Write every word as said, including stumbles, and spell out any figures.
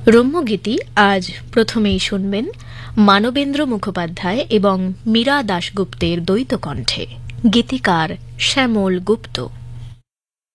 রম্যগীতি আজ প্রথমেই শুনবেন মানবেন্দ্র মুখোপাধ্যায় এবং মীরা দাশগুপ্তের দ্বৈত কণ্ঠে, গীতিকার শ্যামল গুপ্ত।